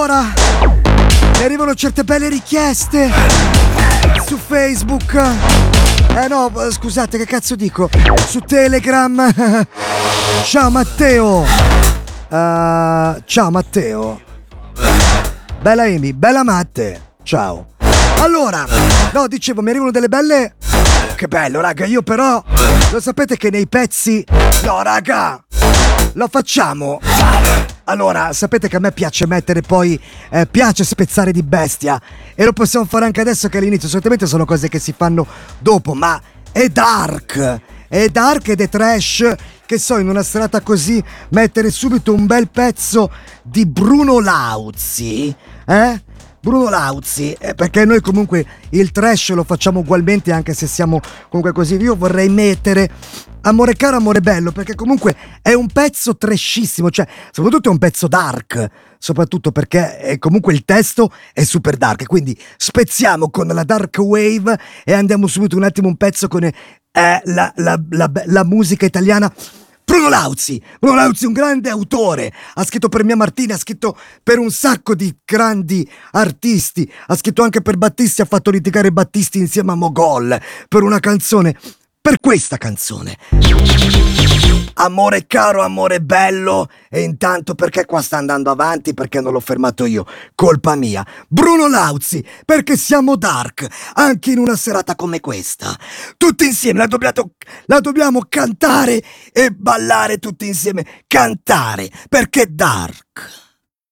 Allora, mi arrivano certe belle richieste su Facebook. No, scusate, che cazzo dico? Su Telegram. Ciao Matteo. Ciao Matteo. Bella Amy, bella Matte. Ciao. Allora, no, dicevo, mi arrivano delle belle. Che bello, raga, io però lo sapete che nei pezzi. No, raga, lo facciamo. Allora, sapete che a me piace mettere poi, piace spezzare di bestia. E lo possiamo fare anche adesso che all'inizio. Solitamente sono cose che si fanno dopo, ma è dark. È dark ed è trash. Che so, in una serata così, mettere subito un bel pezzo di Bruno Lauzi. Bruno Lauzi, perché noi comunque il trash lo facciamo ugualmente anche se siamo comunque così. Io vorrei mettere Amore caro, amore bello, perché comunque è un pezzo trashissimo, cioè soprattutto è un pezzo dark, soprattutto perché comunque il testo è super dark, quindi spezziamo con la dark wave e andiamo subito un attimo un pezzo con la musica italiana. Bruno Lauzi, un grande autore, ha scritto per Mia Martina, ha scritto per un sacco di grandi artisti, ha scritto anche per Battisti, ha fatto litigare Battisti insieme a Mogol per una canzone, per questa canzone. Amore caro, amore bello, e intanto perché qua sta andando avanti, perché non l'ho fermato io, colpa mia. Bruno Lauzi, perché siamo dark, anche in una serata come questa. Tutti insieme, la dobbiamo cantare e ballare tutti insieme, cantare, perché dark.